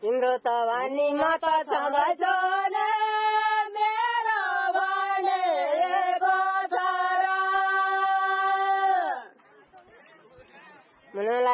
तिम्रो त भनी म त छँदैछु मेरो भनेको छ र